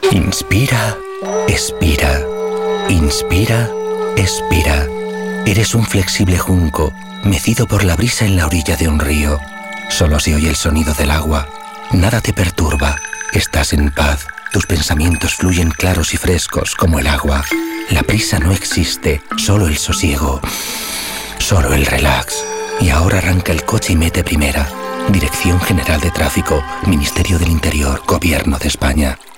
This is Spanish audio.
Inspira, expira. Inspira, expira. Eres un flexible junco, mecido por la brisa en la orilla de un río. Solo se oye el sonido del agua. Nada te perturba. Estás en paz. Tus pensamientos fluyen claros y frescos como el agua. La prisa no existe, solo el sosiego. Solo el relax. Y ahora arranca el coche y mete primera. Dirección General de Tráfico, Ministerio del Interior, Gobierno de España.